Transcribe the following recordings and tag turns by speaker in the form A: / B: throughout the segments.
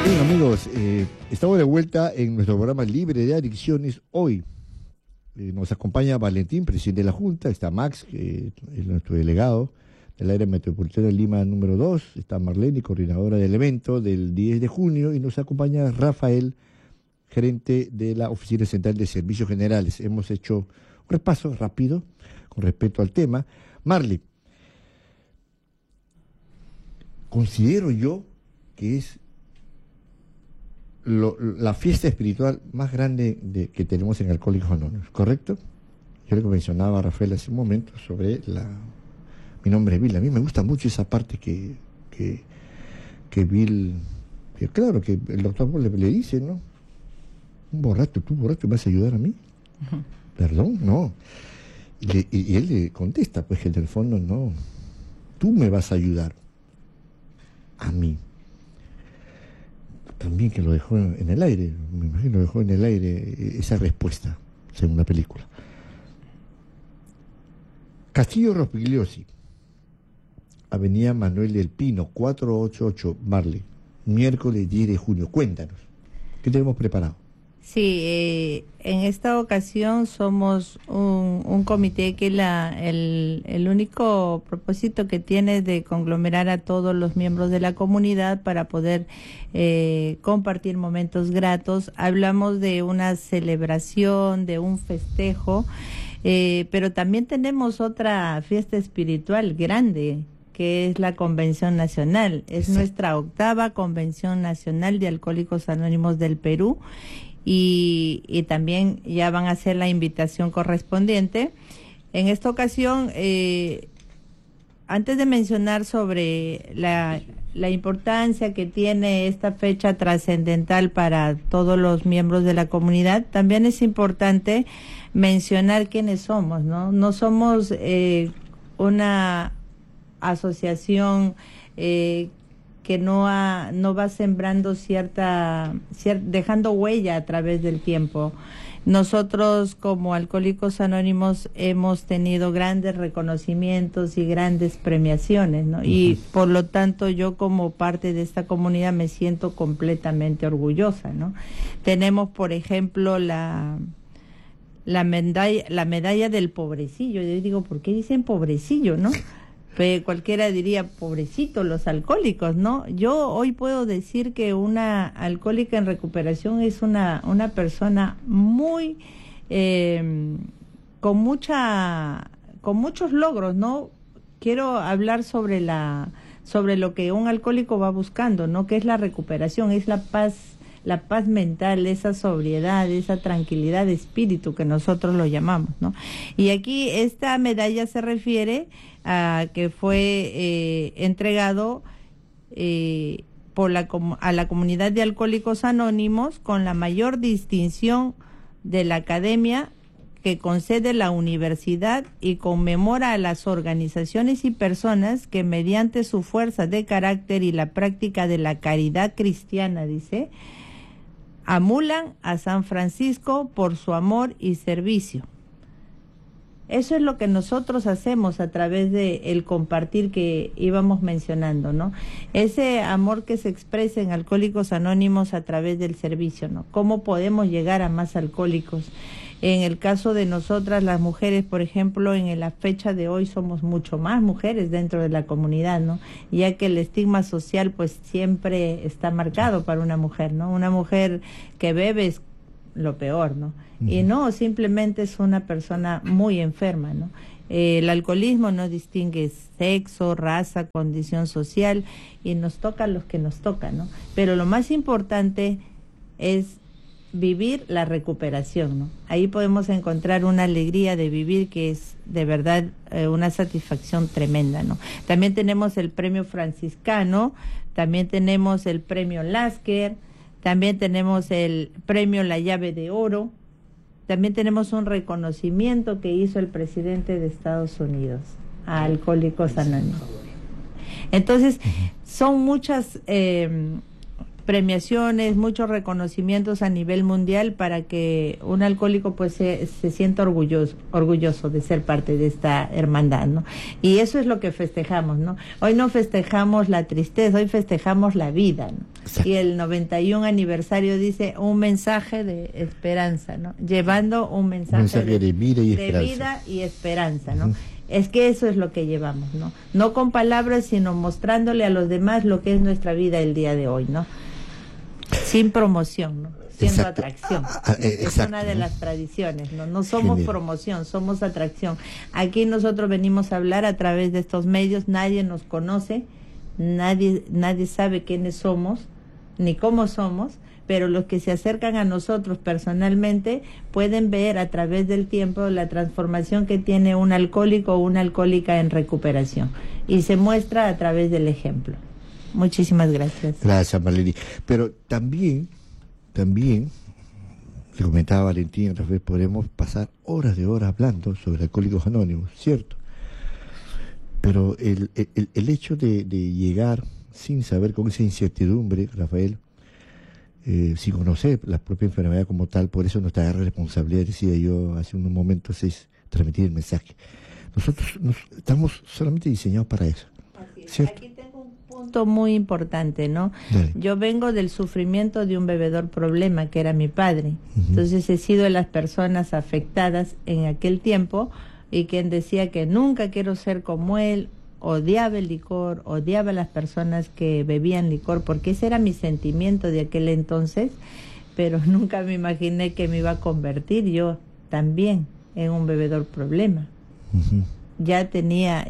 A: Bien, amigos, estamos de vuelta en nuestro programa Libre de Adicciones. Hoy nos acompaña Valentín, presidente de la Junta, está Max, que es nuestro delegado del área metropolitana de Lima número 2, está Marlene, coordinadora del evento del 10 de junio, y nos acompaña Rafael, gerente de la Oficina Central de Servicios Generales. Hemos hecho un repaso rápido con respecto al tema. Marlene, considero yo que es la fiesta espiritual más grande que tenemos en Alcohólicos Anónimos, ¿correcto? Yo le mencionaba a Rafael hace un momento sobre mi nombre es Bill. A mí me gusta mucho esa parte que Bill, que claro, que el doctor le dice, ¿no? Tú borracho, ¿me vas a ayudar a mí? Uh-huh. ¿Perdón? No. Y él le contesta, pues que en el fondo no, tú me vas a ayudar a mí. También que lo dejó en el aire, me imagino, lo dejó en el aire esa respuesta, según la película. Castillo Rospigliosi, Avenida Manuel del Pino, 488, Marley, miércoles 10 de junio. Cuéntanos, ¿qué tenemos preparado?
B: Sí, en esta ocasión somos un comité que el único propósito que tiene es de conglomerar a todos los miembros de la comunidad para poder compartir momentos gratos. Hablamos de una celebración, de un festejo, pero también tenemos otra fiesta espiritual grande, que es la Convención Nacional. Es nuestra 8ª Convención Nacional de Alcohólicos Anónimos del Perú. Y también ya van a hacer la invitación correspondiente. En esta ocasión, antes de mencionar sobre la importancia que tiene esta fecha trascendental para todos los miembros de la comunidad, también es importante mencionar quiénes somos, ¿no? No somos una asociación que no va sembrando dejando huella a través del tiempo. Nosotros como Alcohólicos Anónimos hemos tenido grandes reconocimientos y grandes premiaciones, ¿no? Uh-huh. Y por lo tanto yo como parte de esta comunidad me siento completamente orgullosa, ¿no? Tenemos, por ejemplo, la medalla del pobrecillo. Yo digo, ¿por qué dicen pobrecillo, no? Cualquiera diría, pobrecito, los alcohólicos, ¿no? Yo hoy puedo decir que una alcohólica en recuperación es una persona muy, con muchos logros, ¿no? Quiero hablar sobre lo que un alcohólico va buscando, ¿no? Que es la recuperación, es la paz mental, esa sobriedad, esa tranquilidad de espíritu que nosotros lo llamamos, ¿no? Y aquí esta medalla se refiere a que fue entregado a la comunidad de Alcohólicos Anónimos con la mayor distinción de la academia que concede la universidad y conmemora a las organizaciones y personas que mediante su fuerza de carácter y la práctica de la caridad cristiana, dice, amulan a San Francisco por su amor y servicio. Eso es lo que nosotros hacemos a través de el compartir que íbamos mencionando, ¿no? Ese amor que se expresa en Alcohólicos Anónimos a través del servicio, ¿no? ¿Cómo podemos llegar a más alcohólicos? En el caso de nosotras, las mujeres, por ejemplo, en la fecha de hoy somos mucho más mujeres dentro de la comunidad, ¿no? Ya que el estigma social, pues, siempre está marcado para una mujer, ¿no? Una mujer que bebe es lo peor, ¿no? Uh-huh. Y no, simplemente es una persona muy enferma, ¿no? El alcoholismo no distingue sexo, raza, condición social, y nos toca a los que nos toca, ¿no? Pero lo más importante es vivir la recuperación, ¿no? Ahí podemos encontrar una alegría de vivir que es de verdad una satisfacción tremenda, ¿no? También tenemos el premio franciscano, también tenemos el premio Lasker, también tenemos el premio La Llave de Oro, también tenemos un reconocimiento que hizo el presidente de Estados Unidos a Alcohólicos Anónimos. Entonces, son muchas premiaciones, muchos reconocimientos a nivel mundial para que un alcohólico pues se sienta orgulloso de ser parte de esta hermandad, ¿no? Y eso es lo que festejamos, ¿no? Hoy no festejamos la tristeza, hoy festejamos la vida, ¿no? Y el 91 aniversario dice un mensaje de esperanza, ¿no? Llevando un mensaje
A: de vida
B: y esperanza, ¿no? Es que eso es lo que llevamos, ¿no? No con palabras, sino mostrándole a los demás lo que es nuestra vida el día de hoy, ¿no? Sin promoción, ¿no? Siendo atracción. Es una de las tradiciones, ¿no? No somos promoción, somos atracción. Aquí nosotros venimos a hablar a través de estos medios, nadie nos conoce, nadie sabe quiénes somos, ni cómo somos, pero los que se acercan a nosotros personalmente pueden ver a través del tiempo la transformación que tiene un alcohólico o una alcohólica en recuperación, y se muestra a través del ejemplo. Muchísimas gracias.
A: Gracias, Marlene. Pero también, le comentaba Valentín, otra vez podremos pasar horas de horas hablando sobre Alcohólicos Anónimos, ¿cierto? Pero el hecho de llegar sin saber, con esa incertidumbre, Rafael, sin conocer la propia enfermedad como tal, por eso nuestra responsabilidad, decía yo hace unos momentos, es transmitir el mensaje. Nosotros estamos solamente diseñados para eso. ¿Cierto?
B: Aquí tengo un punto muy importante, ¿no?
A: Dale.
B: Yo vengo del sufrimiento de un bebedor problema, que era mi padre. Entonces he sido de las personas afectadas en aquel tiempo, y quien decía que nunca quiero ser como él. Odiaba el licor, odiaba a las personas que bebían licor, porque ese era mi sentimiento de aquel entonces, pero nunca me imaginé que me iba a convertir yo también en un bebedor problema. Ya tenía,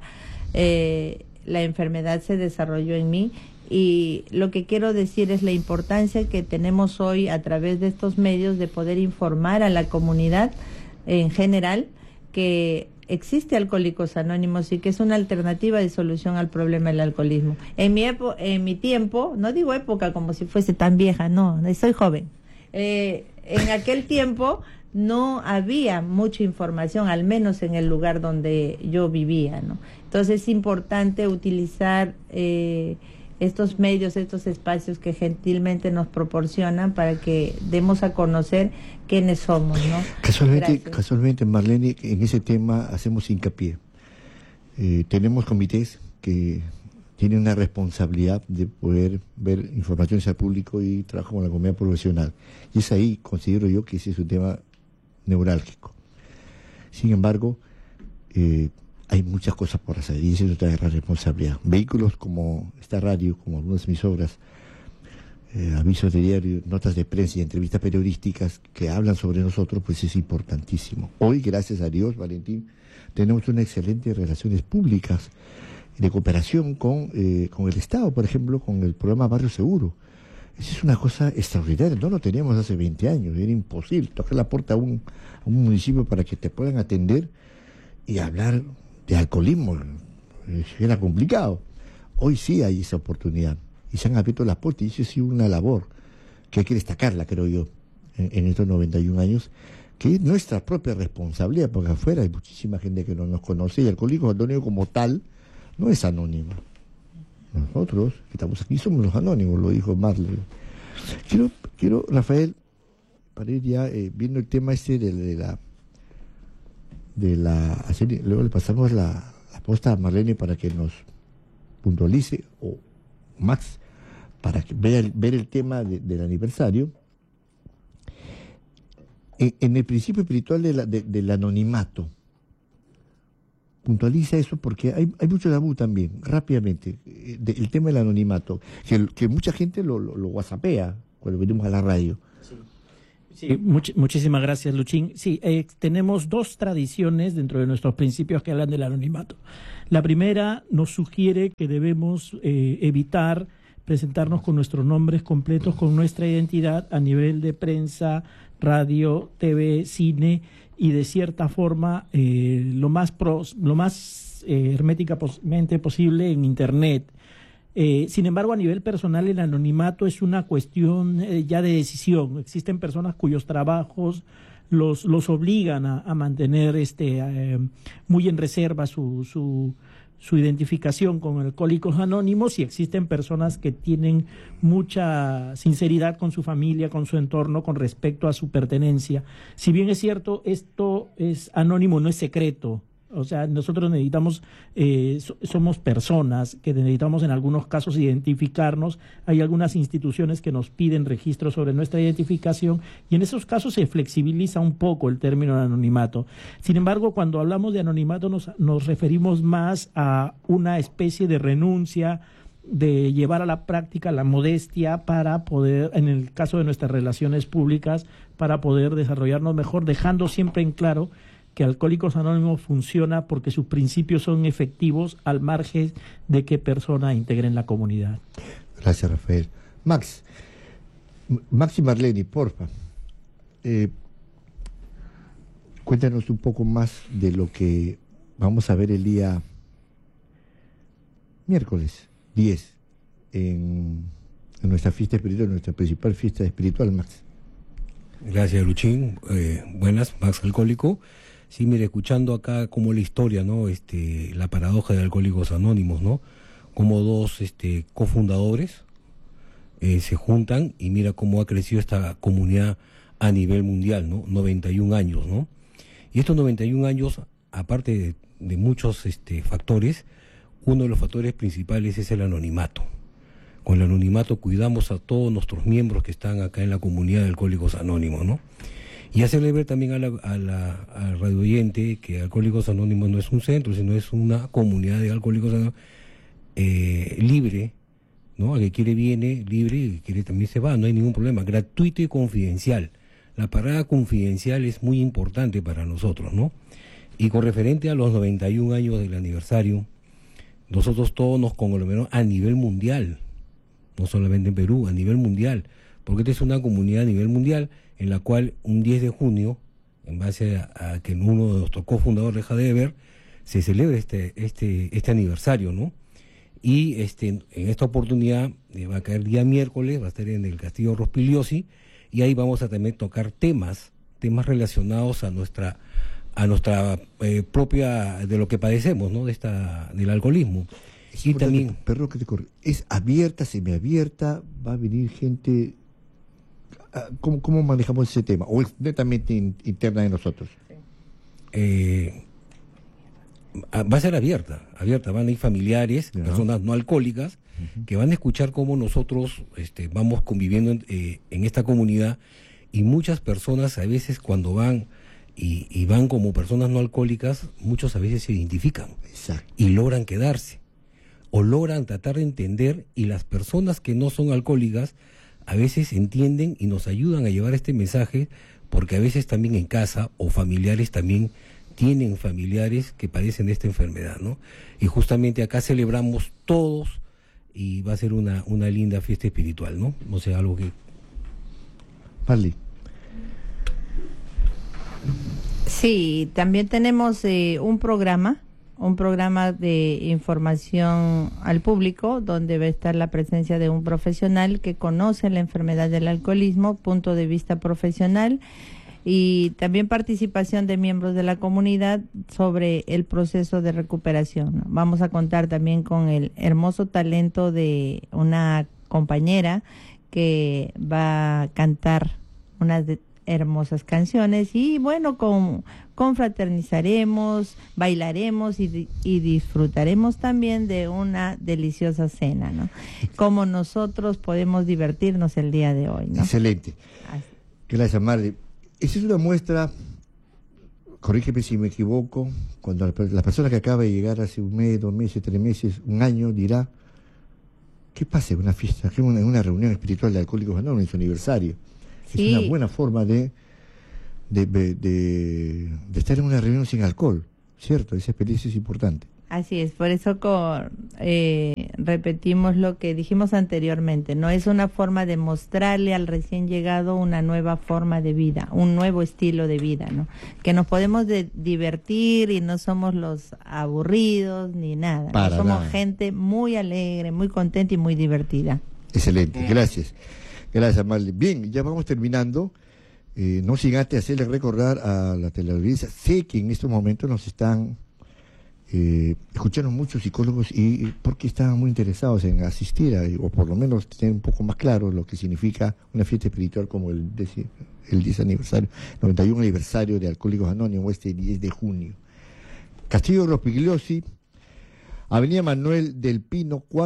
B: la enfermedad se desarrolló en mí, y lo que quiero decir es la importancia que tenemos hoy a través de estos medios de poder informar a la comunidad en general que existe Alcohólicos Anónimos y que es una alternativa de solución al problema del alcoholismo. En mi tiempo, no digo época como si fuese tan vieja, no, soy joven. En aquel tiempo no había mucha información, al menos en el lugar donde yo vivía, ¿no? Entonces es importante utilizar estos medios, estos espacios que gentilmente nos proporcionan para que demos a conocer quiénes somos, ¿no?
A: Casualmente, Marlene, en ese tema hacemos hincapié. Tenemos comités que tienen una responsabilidad de poder ver informaciones al público y trabajo con la comunidad profesional. Y es ahí, considero yo, que ese es un tema neurálgico. Sin embargo, hay muchas cosas por hacer, y esa es nuestra responsabilidad. Vehículos como esta radio, como algunas de mis obras, avisos de diario, notas de prensa y entrevistas periodísticas que hablan sobre nosotros, pues es importantísimo. Hoy, gracias a Dios, Valentín, tenemos unas excelentes relaciones públicas de cooperación con el Estado, por ejemplo, con el programa Barrio Seguro. Esa es una cosa extraordinaria, no lo teníamos hace 20 años, era imposible tocar la puerta a un municipio para que te puedan atender y hablar de alcoholismo, era complicado. Hoy sí hay esa oportunidad, y se han abierto las puertas, y eso ha sido una labor que hay que destacarla, creo yo, en estos 91 años, que es nuestra propia responsabilidad, porque afuera hay muchísima gente que no nos conoce, y Alcohólicos Anónimos como tal no es anónimo. Nosotros que estamos aquí somos los anónimos, lo dijo Marley. Quiero, Rafael, para ir ya viendo el tema luego le pasamos la posta a Marlene para que nos puntualice, o Max, para que ver el tema del aniversario. En el principio espiritual del anonimato, puntualiza eso, porque hay mucho tabú también, rápidamente, el tema del anonimato, que mucha gente lo whatsappea cuando venimos a la radio.
C: Sí, muchísimas gracias, Luchín. Sí, tenemos dos tradiciones dentro de nuestros principios que hablan del anonimato. La primera nos sugiere que debemos evitar presentarnos con nuestros nombres completos, con nuestra identidad a nivel de prensa, radio, TV, cine, y de cierta forma lo más herméticamente posible en Internet. Sin embargo, a nivel personal, el anonimato es una cuestión ya de decisión. Existen personas cuyos trabajos los obligan a mantener muy en reserva su su identificación con Alcohólicos Anónimos, y existen personas que tienen mucha sinceridad con su familia, con su entorno, con respecto a su pertenencia. Si bien es cierto, esto es anónimo, no es secreto. O sea, nosotros necesitamos, somos personas que necesitamos en algunos casos identificarnos. Hay algunas instituciones que nos piden registro sobre nuestra identificación, y en esos casos se flexibiliza un poco el término de anonimato. Sin embargo, cuando hablamos de anonimato nos referimos más a una especie de renuncia, de llevar a la práctica la modestia para poder, en el caso de nuestras relaciones públicas, para poder desarrollarnos mejor, dejando siempre en claro que Alcohólicos Anónimos funciona porque sus principios son efectivos al margen de qué persona integre en la comunidad.
A: Gracias, Rafael. Max y Marlene, porfa, cuéntanos un poco más de lo que vamos a ver el día miércoles 10 en nuestra fiesta espiritual, nuestra principal fiesta espiritual, Max.
D: Gracias, Luchín. Buenas, Max Alcohólico. Sí, mire, escuchando acá como la historia, ¿no? La paradoja de Alcohólicos Anónimos, ¿no? Como dos cofundadores se juntan, y mira cómo ha crecido esta comunidad a nivel mundial, ¿no? 91 años, ¿no? Y estos 91 años, aparte de muchos factores, uno de los factores principales es el anonimato. Con el anonimato cuidamos a todos nuestros miembros que están acá en la comunidad de Alcohólicos Anónimos, ¿no? Y hacerle ver también al radio oyente que Alcohólicos Anónimos no es un centro, sino es una comunidad de Alcohólicos Anónimos libre, ¿no? El que quiere viene, libre, y el que quiere también se va, no hay ningún problema, gratuito y confidencial. La parada confidencial es muy importante para nosotros, ¿no? Y con referente a los 91 años del aniversario, nosotros todos nos conglomeramos a nivel mundial, no solamente en Perú, a nivel mundial, porque esta es una comunidad a nivel mundial en la cual un 10 de junio, en base a que uno de nuestros cofundadores deja de ver, se celebra este aniversario, ¿no? Y en esta oportunidad va a caer día miércoles, va a estar en el Castillo Rospigliosi, y ahí vamos a también tocar temas relacionados a nuestra propia, de lo que padecemos, ¿no? Del alcoholismo. Y también,
A: perdón que te corre, es abierta, semiabierta, va a venir gente. ¿Cómo manejamos ese tema? ¿O es netamente interna de nosotros?
D: Va a ser abierta, van a ir familiares, personas no alcohólicas, que van a escuchar cómo nosotros vamos conviviendo en esta comunidad, y muchas personas a veces cuando van y van como personas no alcohólicas, muchos a veces se identifican.
A: Exacto.
D: Y logran quedarse, o logran tratar de entender, y las personas que no son alcohólicas a veces entienden y nos ayudan a llevar este mensaje, porque a veces también en casa o familiares también tienen familiares que padecen de esta enfermedad, ¿no? Y justamente acá celebramos todos, y va a ser una linda fiesta espiritual, ¿no? No sé, algo que...
A: Marley.
B: Sí, también tenemos un programa de información al público, donde va a estar la presencia de un profesional que conoce la enfermedad del alcoholismo, punto de vista profesional, y también participación de miembros de la comunidad sobre el proceso de recuperación, ¿no? Vamos a contar también con el hermoso talento de una compañera que va a cantar unas hermosas canciones, y bueno, confraternizaremos, bailaremos y disfrutaremos también de una deliciosa cena, ¿no? Como nosotros podemos divertirnos el día de hoy, ¿no?
A: Excelente. Gracias, Marley. Esa es una muestra, corrígeme si me equivoco, cuando la persona que acaba de llegar hace un mes, 2 meses, 3 meses, un año, dirá: ¿qué pasa en una fiesta, en una reunión espiritual de Alcohólicos Anónimos, en su aniversario? Sí. Es una buena forma de estar en una reunión sin alcohol, ¿cierto? Esa experiencia es importante.
B: Así es, por eso repetimos lo que dijimos anteriormente, no es una forma de mostrarle al recién llegado una nueva forma de vida, un nuevo estilo de vida, ¿no? Que nos podemos divertir y no somos los aburridos ni nada, ¿no? Somos gente muy alegre, muy contenta y muy divertida.
A: Excelente, gracias. Gracias, Marley. Bien, ya vamos terminando. No sin antes hacerle recordar a la teleaudiencia, sé que en estos momentos nos están escucharon muchos psicólogos y porque estaban muy interesados en asistir o por lo menos tener un poco más claro lo que significa una fiesta espiritual como el 10 aniversario, 91 aniversario de Alcohólicos Anónimos, este 10 de junio. Castillo Rospigliosi, Avenida Manuel del Pino 4.